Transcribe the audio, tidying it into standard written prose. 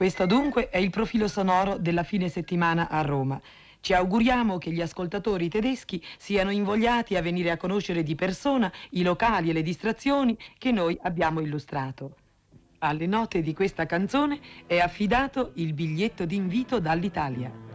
Questo dunque è il profilo sonoro della fine settimana a Roma. Ci auguriamo che gli ascoltatori tedeschi siano invogliati a venire a conoscere di persona i locali e le distrazioni che noi abbiamo illustrato. Alle note di questa canzone è affidato il biglietto d'invito dall'Italia.